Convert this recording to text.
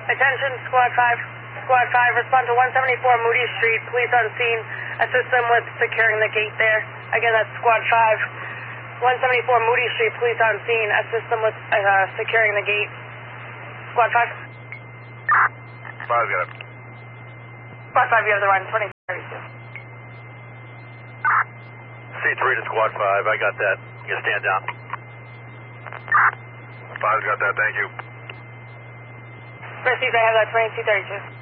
Attention, Squad 5. Squad 5, respond to 174 Moody Street. Police on scene. Assist them with securing the gate there. Again, that's Squad 5. 174 Moody Street. Police on scene. Assist them with securing the gate. Squad 5. 5, got it. Squad 5, you have the run. 2032. C3 to Squad 5, I got that. You stand down. 5's got that, thank you. Received, I have that 2232.